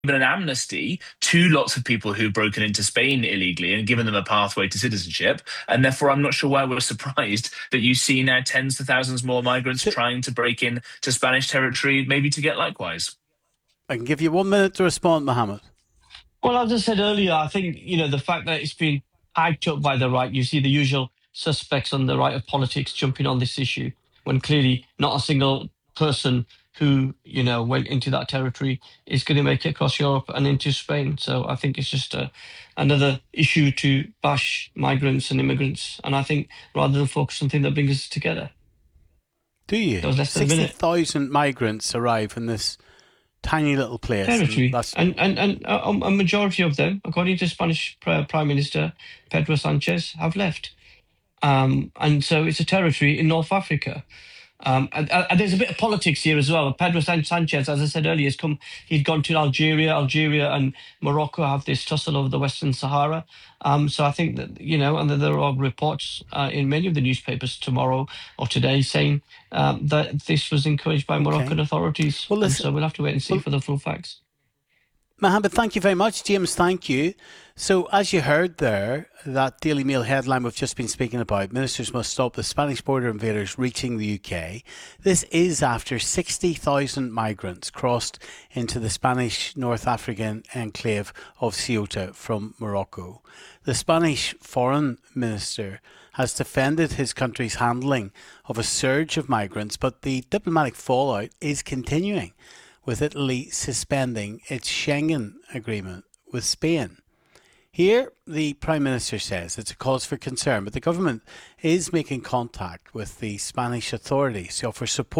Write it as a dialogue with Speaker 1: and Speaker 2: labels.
Speaker 1: an amnesty to lots of people who've broken into Spain illegally and given them a pathway to citizenship. And therefore, I'm not sure why we're surprised that you see now tens of thousands more migrants
Speaker 2: So
Speaker 1: trying to break in to Spanish territory, maybe to get likewise.
Speaker 2: I can give you 1 minute to respond, Mohammed.
Speaker 3: Well, as I said earlier, I think, the fact that it's been hyped up by the right, you see the usual suspects on the right of politics jumping on this issue when clearly not a single person who, went into that territory is going to make it across Europe and into Spain. So I think it's just another issue to bash migrants and immigrants. And I think rather than focus on something that brings us together,
Speaker 2: Do
Speaker 3: that
Speaker 2: you?
Speaker 3: was less than a minute.
Speaker 2: 60,000 migrants arrive in this tiny little place. And
Speaker 3: Territory,
Speaker 2: that's
Speaker 3: and a majority of them, according to Spanish Prime Minister Pedro Sanchez, have left. And so it's a territory in North Africa. And there's a bit of politics here as well. Pedro Sanchez, as I said earlier, he's gone to Algeria. Algeria and Morocco have this tussle over the Western Sahara. So I think that, and there are reports in many of the newspapers tomorrow or today saying that this was encouraged by Moroccan
Speaker 2: okay.
Speaker 3: authorities.
Speaker 2: Well,
Speaker 3: And
Speaker 2: listen.
Speaker 3: so we'll have to wait and see
Speaker 2: Well,
Speaker 3: for the full facts.
Speaker 2: Mohammed, thank you very much. James, thank you. So, as you heard there, that Daily Mail headline we've just been speaking about, ministers must stop the Spanish border invaders reaching the UK. This is after 60,000 migrants crossed into the Spanish North African enclave of Ceuta from Morocco. The Spanish foreign minister has defended his country's handling of a surge of migrants, but the diplomatic fallout is continuing, with Italy suspending its Schengen agreement with Spain. Here, the Prime Minister says it's a cause for concern, but the government is making contact with the Spanish authorities to offer support